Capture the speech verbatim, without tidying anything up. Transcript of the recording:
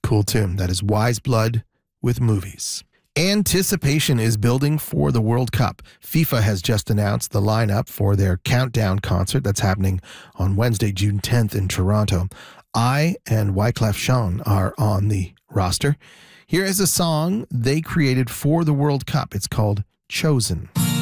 Cool tune. That is Wise Blood with Movies. Anticipation is building for the World Cup. FIFA has just announced the lineup for their countdown concert that's happening on Wednesday, June tenth in Toronto. I and Wyclef Jean are on the roster. Here is a song they created for the World Cup. It's called Chosen.